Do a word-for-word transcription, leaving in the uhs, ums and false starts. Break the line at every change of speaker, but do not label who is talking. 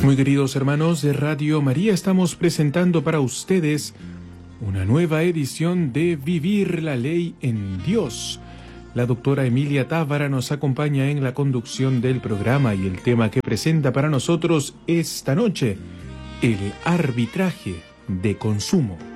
Muy queridos hermanos de Radio María, estamos presentando para ustedes una nueva edición de Vivir la Ley en Dios. La doctora Emilia Tábara nos acompaña en la conducción del programa y el tema que presenta para nosotros esta noche, el arbitraje de consumo.